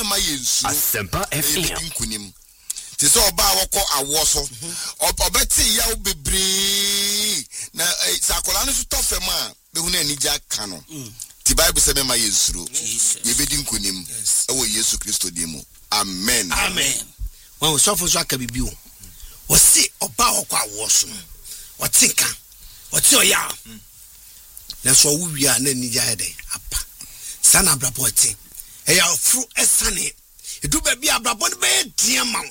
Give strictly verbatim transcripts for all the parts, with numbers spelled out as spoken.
mema yensu Asempa F M nkunim ti so oba woko awo so obeti ya obebre na sakola no so tofem a behu na anija ka no ti Bible say mema yensu ye bedi nkunim e wo Yesu Kristo dimu amen amen when so for so aka bibi o wo se oba woko awo so no wo tinka wo ti oya na so wo wi a na anija ya de apa sana abrapoti eya fru esane edu ba bi abrabon be die ma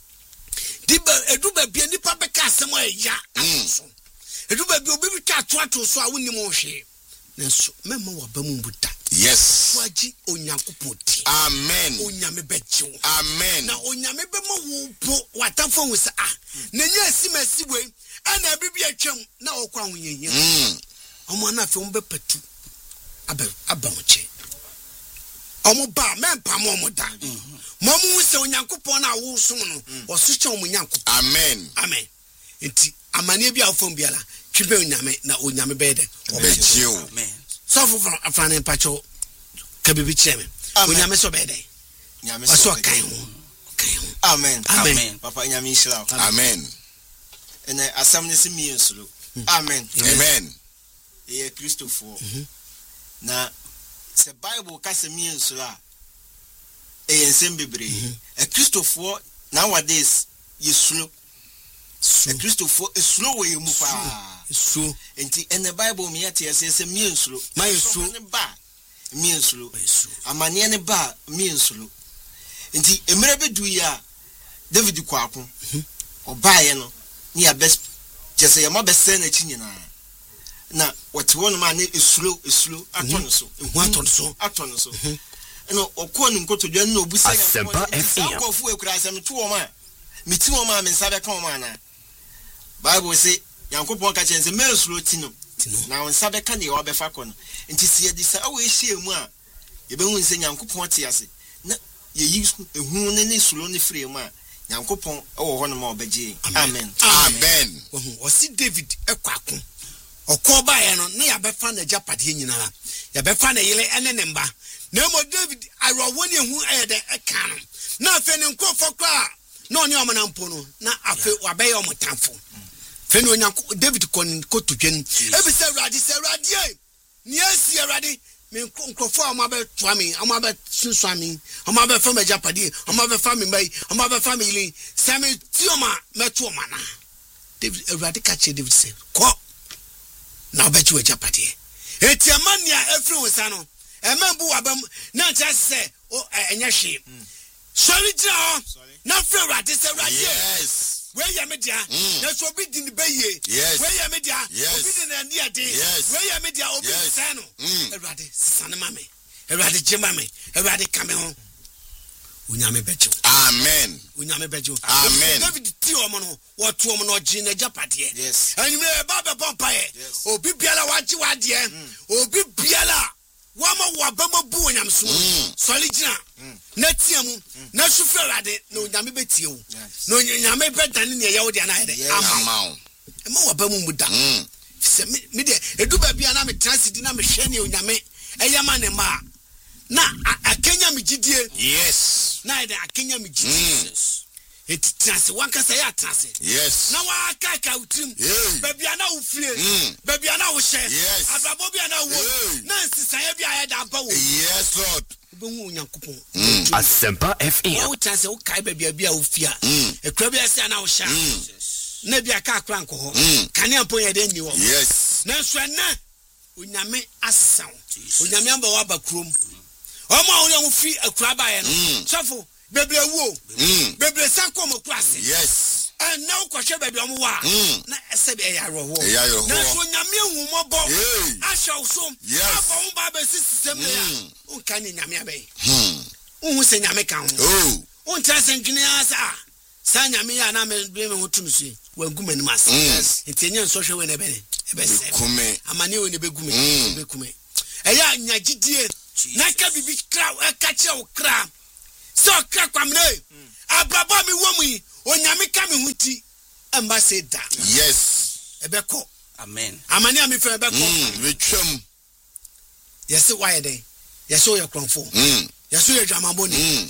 diba edu ba bi nipa be ka asem eya aso edu ba bi obi bi twa to ato so a woni mo hwe nenso mema wa ba mu buta yes waji onyankopon ti amen onyame bechi amen na onyame be ma wo po watafo wo sa ah na nya asimasi we ana bibi atwam na okwa ahonyehia mm omo na fe wo be patu aba aba oche omo ba mempa mo mo da mo mu se onyankopon na wo som no o so che omo nyankopon amen amen enti amane bia ofom bia la twibe onyame na onyame be de obejio amen so for afane pacho kabibi cheme onyame so be de nyame so kan ho kan ho amen amen papa nyame inshallah amen ene asam ne simi ensuro amen amen e Christopher na se Bible ka se mi ensuro a e ensem bebre e Christopher nowadays yesuro e Christopher esuro we mu pa esuro enti ene Bible mi ate se se mi ensuro ma esuro ne ba mi ensuro amane ne ba mi ensuro enti emere bedu ya David kwako obaye no ni ya best just ya ma best na chi nyina na what one man esuro esuro aton so ehu aton so aton so no okọ ni nkoto dwa na obusa ya Asempa F M akofu ekura asem to wo ma miti wo ma me nsabe ka wo ma na Bible say yankopon ka chense me esuro ti no na nsabe ka ne wo befa ko no nti sie di sa awo ehie mu a ye be hu nse yankopon te ase na ye yi ehu ne ne esuro ne free mu a yankopon e wo ho no ma obeje amen amen o si David ekwako okoba ye no na ya befa na japade nyina ya befa na yele ene ne mba na mo David aro woni ehu ayede eka no na afa ne nkofo kwa na oni o mana mpo no na afa wabe o motamfo fe no nyanko David kon kotudwen ebi se urade se urade e ni asi urade me nkofo o ma be toa me o ma be sunsu me o ma be fa ma japade o ma be fa me mai o ma be fa me yele se me ti o ma meto o ma na David urade ka che David se ko na obechi we japade eti amania efri wonsa no emembu wabam na ncha se o enya hwe sorry jira na fre urade se urade yes we ya media na so bi din be ye we ya media obi din na dia de we ya media obi se no urade sane mame urade jema me urade kame ho unyame bejo amen unyame bejo amen David ti omo no woto omo no gi na japade yes anime baba pompae obi biala waji wade obi biala wama wabama bu onyam so soli gina na tiamu na sufre rade na onyame betie wo na onyame bedane ne yawo dia na ede ama ma wabama mu da se me de edu ba bia na me transidi na me hwe ne onyame eyama ne ma na akenya me gidie yes na ede akenya me gidie eti trans wankasa ya trans yes na wa kaka utrim baby ana wo fie baby ana wo hye abrabo bi ana wo na nsisaya bi aye da ba wo yes lord be hu onyankopon Asempa F M wo trans wo kai baby bi a wo fia ekura bi ase ana wo hya na bi aka akra nko ho kane ampon ye de ni wo yes na so na onyame asaw onyame amba wa ba krom o ma wo fi akura ba ye no sofo bebre wo bebre sanko mo class yes and now kwahwe baby omo wa na ese be ya roho ya roho na so nyame humo bo asha so apa wo ba be sisem ya o kan nyame abai hm o se nyame kan ho oh o ntra sentwene asa sa nyame ya na me be me hotum so wangu mani mas ntenye nso hwe we na be be se kume amane we ne be gume be kume eya nyagidie na ka bibi kra ka che wo kra so kra kwamne abrabo mi wo mu onyame ka me huti amba se da yes ebeko amen amane ami fe ebeko mm betwam yes why dey yes o ye kronfo mm yes o ye dwamaboni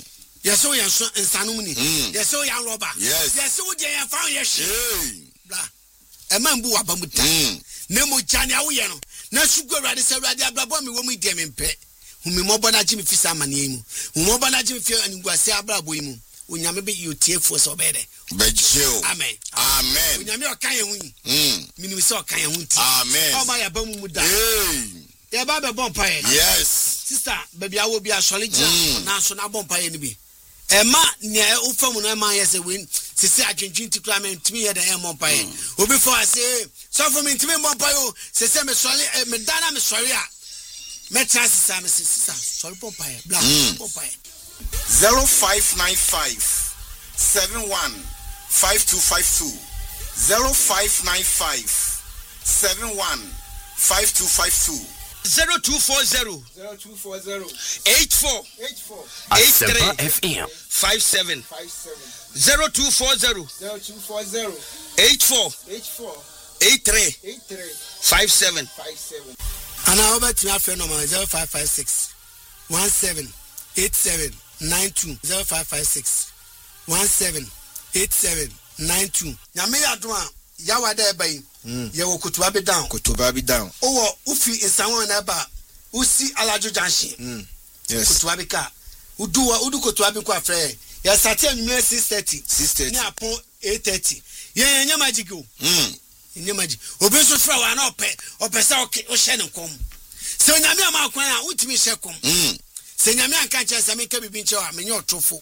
Yes, we are Sanumini. Yes, we are Robber. Yes. Yes, we are found yes. Hey. A man boo abamuta. Nemo Jania Uyano. Nasugo Radisa Radia Babomi when we dem in pet. Whom Mobana Jimmy Fisamanimu. Whom Mobana Jimmy Fiel and Guasia Brabuimu. When you maybe you tear for so better. Amen. Amen. When you are kind win. Meaning we saw kind win. Amen. Oh, my Abamuda. Yeah, Baba Bompire. Yes. Sister, baby, I will be a solid now, so now Bompire be. Emma near Ufam and Emma as a win. Sister, I can drink to climb and to me at the M Empire. Who before I say, so for me to me, Bompayo, says I'm sorry, Madame, I'm sorry. Metras, sister, sorry, Bompire, black Bompire. Zero five nine five seven one five two five two. Zero five nine five seven one five two five two. Zero two four zero zero two four zero eight four eight four eight Asempa three F M five seven five seven zero two four zero zero two four zero eight four eight four eight three eight three five seven five seven. And I over to my friend number zero five five six one seven eight seven nine two zero five five six one seven eight seven nine two. Nyame adwa yawa da eba yi. Ye wo kutuba be down. Kutuba be down. Owo ufi insanwo na ba usi alajo junction. Yes. Kutuba be ka. Udu wa udu kutuba be kwa frɛ. Ya start anwumere six thirty. six thirty. Ni apon eight thirty. Ye nya magic o. Mm. Nya magic. Obi so fra wa na opɛ. Opɛ sa o hye ne kom. Se onyame ama kwan a utimi hye kom. Mm. Se nyame anka nche se me ka bibi nche wa me nya otofo.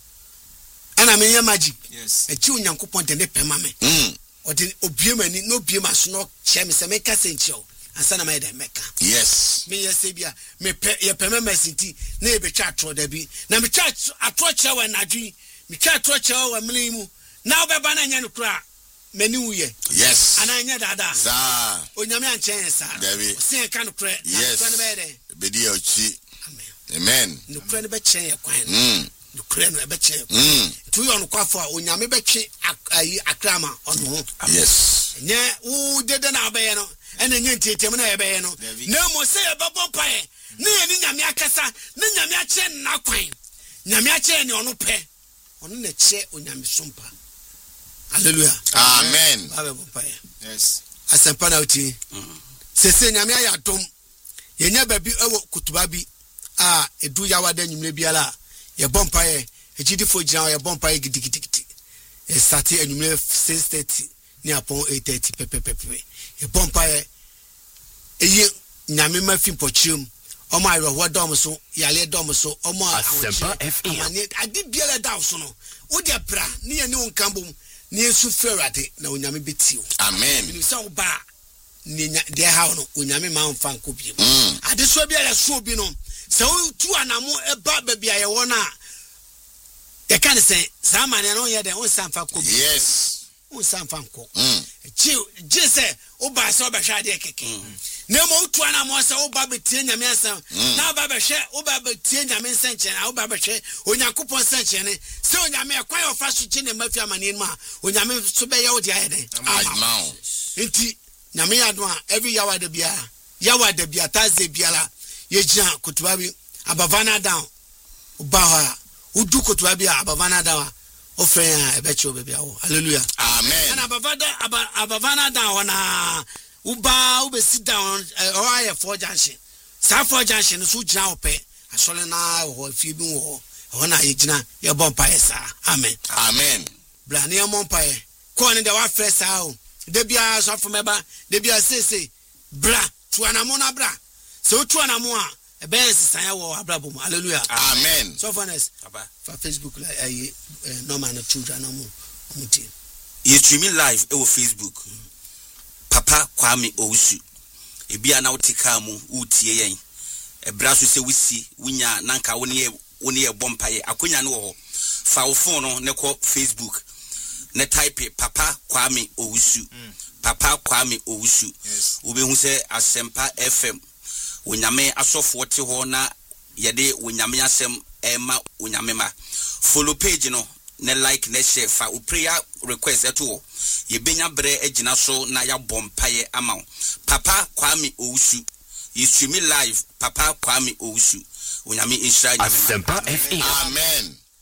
Ana me nya magic. Yes. E chi onyankopon de ne pema me. Mm. Odi obiem ani no obiem aso no che me se me ka se nche o. Ansa na me de meka. Yes. Me yese bia me pe ye pema mesinti na e betwa atro da bi. Na me twa atro che wa nadwi. Me twa atro che wa mele mu. Na obeba na nya no kura. Mani wuye. Yes. Ana nya dada. Sa. Onyame anchen sa. David. Se ka no kura. Yes. Na be de. Bedi ya uchi. Amen. Amen. No kura ne be chen ye kwan. Mm. No kura ne be chen. Mm. Tu yo no kwafo a onyame be twe ayi akrama ono. Yes. Nye wo dede na abaye no. Ena nye ntetem na yebe no. Na mo se ye bebo pae. Na ye ni nyame akasa, na nyame ache na kwan. Nyame ache ni ono pe. Ono na che onyame sompa. Hallelujah. Amen. Baba pae. Yes. Asempa na uti. Sese nyame ya dom. Ye nya babi ewo kutuba bi a edu yawa da nyumre biala. Ye bompa ye ejidifo gina ye bompa ye gidigidi. E start anyumre six thirty ni apon eight thirty pepepepe. Ye bompa ye eyi nyame mafi pochium. Omo ayro ho dom so yale dom so omo Asempa F M ade biala da so no. Wo de bra ni ye ne wonkambom ni esu ferade na onyame betio. Amen. Ni so wo ba ni de ha no onyame ma mfa nkobiem. Mm. Ade so biala so bi no. Se wo tu anamo eba ba bia ye wona ye kan say samane no ye de won sanfa ko. Yes. Won sanfa nko. Mm. Ji ji say wo ba so ba hwa de keke. Na mo tu anamo say wo ba betie nyame asam. Na ba ba hwe wo ba betie nyame nsanche na wo ba ba hwe onyankopon nsanche ne. Se onyame ekwan ofa so chi ne mafi amane mu a onyame so be ye wo de ayede. Amen. Enti nyame yado a every yawa de bia yawa de bia Thursday biala ye gina kutuba bi abavana down ubaha udu kutuba bi abavana down ofren a ebecho be bia wo. Hallelujah. Amen. And abavada abavana down na uba ube sit down or aye four junction sa four junction so gina ope asole na ho fi bi wo ho na ye gina ye bompa yesa. Amen. Amen. Bla ne mompa ye ko ne de wa fresh out de bia so for meba de bia say say bra tu anamo na bra so tu anamo a e ben sisan ya wo abrabo mu. Hallelujah. Amen. So honest aba for Facebook like ay normal na children na mu muti you streaming live e wo Facebook Papa Kwame Owusu e bia na wotika mu utie yen e bra so se wisi wunya nanka woni ye woni ye bompaye akonya ne wo ho fa wo phone no ne ko Facebook ne type Papa Kwame Owusu. mm. Papa Kwame Owusu. Yes. Ube hu se Asempa F M wonyame asofo te ho na yede wonyame asem ema wonyame ma follow page no ne like ne share fa u prayer request eto ye benya bre agina so na ya bompaye ama Papa Kwame Owusu. You stream me live Papa Kwame Owusu wonyame insha Asempa F M. Amen.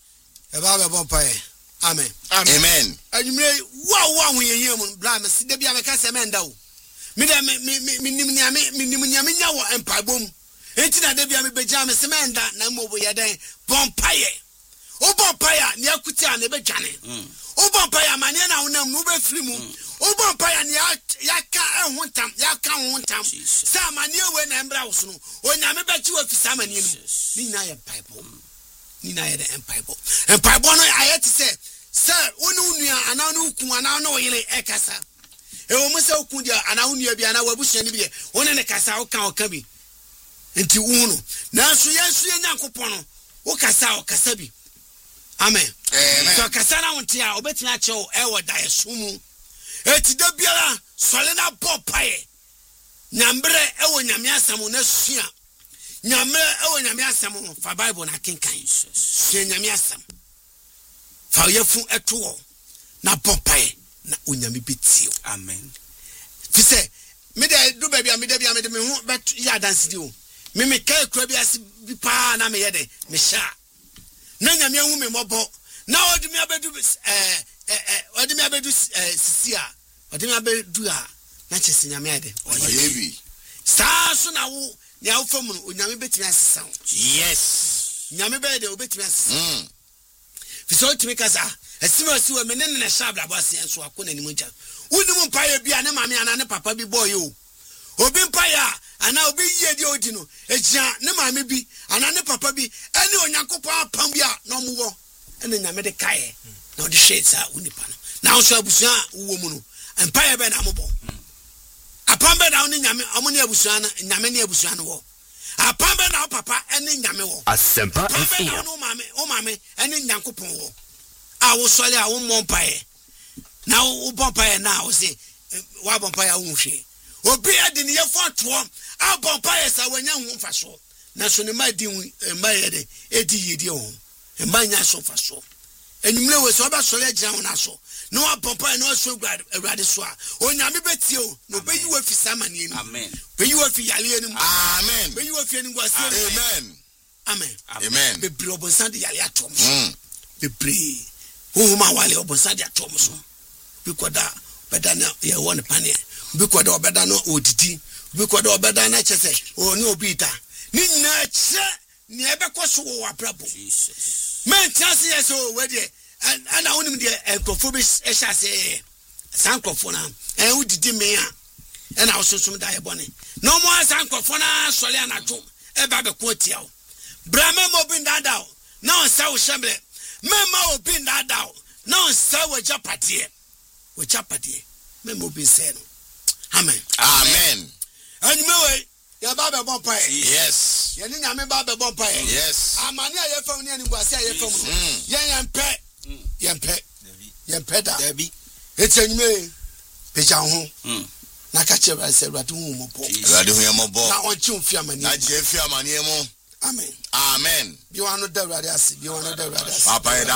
eba be bon pae amen amen anwumre wa wa ho yeye mu bla me sida bia me ka se menda o me da me me nim nia me nim nia me nya wo empabom enti na da bia me beja me se menda na mo bo ye den bon pae o bon pae ne akuti na be dwane o bon pae ma ne na wonam no be firi mu o bon pae ne ya ka ehun tam ya ka hun tam sa ma ne we na embra wo so no o nya me be chi wo fi sa ma ne mu ni na ye bible ni na ye the bible and bible no ayet say sir wonu nua ana no ku ana no yele ekasa e o mo se ku dia ana nua bi ana wabusu ni bi de wona ne kasa o kan o ka bi enti unu na so yesu Nyankopon no o kasa o kasa bi amen so kasa na wonte a obetina a chew e wo da yesumu eti da biara sole na bo pae nyambre e wo nyame asam na sua nyambre e wo nyame asam fa bible na kenkan sua nyame asam fa yefu eto na bo pae na onyame betio amen fi say me dey do baby am me dey me dey me hu bet ya dance di o me me kai kura bi ase bi pa na me ye dey me sha na nyame hu me mobo na odi me abedu eh eh odi me abedu sisi a odi me abedu a na chese nyame ade oyebi sa so na wo ne awu famu no onyame betimi asesa yes nyame be de obetimi asesa mm fi so timi kasa asima si wo me ne ne sha bla boss enso akona ni munja wonimu mpaye bia ne mame ana ne papa bi boy o obi mpaye ana obi yie di odi no egia ne mame bi ana ne papa bi ene onyankopon apam bia na omuwo ene nyame de kae na odi shesa unipa no na so abusua wo mu no mpaye be na mobo apam be na oni nyame omuni abusua na nyame ne abusua no wo apam be na papa ene nyame wo Asempa F M. o mame o mame ene nyankopon wo a wo sole a wo mompaye na wo bompaye na wo se wa bompaye wo hwe obi ade ne yefo to a bompaye sa wanya hu mfaso na so ne ma di ma ye de edi yedi ho e ma nya so faso enumle we so ba sole gina ho na so no wa bompaye no so grad awrade so a onyame betio no be yi wa fi samane ni amen be yi wa fi yale ni amen be yi wa fi ni gwa se amen amen amen be bri obonsan de yale atom mm be bri hu ma wale obonsan de atom so bikoda bedana ye won pane bikoda obeda no odidi bikoda obeda na chese oni obita ni na che ni ebekoso wo aprabo jesus men chance yes o we de ana onim de enkrofobis e chase sankrofo na e udidi me a e na ososum da ye bone no mo sankrofo na sole anato e ba be ko tia o brame mo bin dada o na on sa wo shemble mema obi dada o na on sa wo japade wo japade mema obi se no amen amen anyway ya ba be bon pai yes ye ni nyame ba be bon pai yes amani a ye fam ni ani guase a ye fam mm ye yempe yempe yempe da Dabi. etenime peja ho mm na ka che ba se ratu hu mo po awrade hu yemo na bo on chi ofia mani na je fi amane mu amen amen bi wanu da awrade ase bi wanu da awrade ase papa